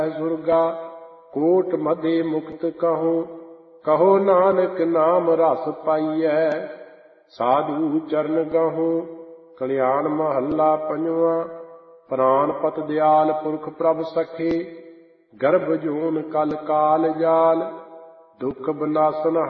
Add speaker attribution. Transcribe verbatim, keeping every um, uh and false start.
Speaker 1: ਸੁਰਗਾ ਕੋਟ ਮਧੇ ਮੁਕਤ ਕਹੋ। ਕਹੋ ਨਾਨਕ ਨਾਮ ਰਸ ਪਾਈਐ ਸਾਧੂ ਚਰਨ ਗਹੋ। ਕਲਿਆਣ ਮਹੱਲਾ ਪੰਜਵਾਂ। ਪ੍ਰਾਨ ਪਤ ਦਿਆਲ ਪੁਰਖ ਪ੍ਰਭ ਸਖੇ ਗਰਭ ਜੂਨ ਕਲ ਕਾਲ ਜਾਲ। ਦੁਖ ਬਨਾਸਨ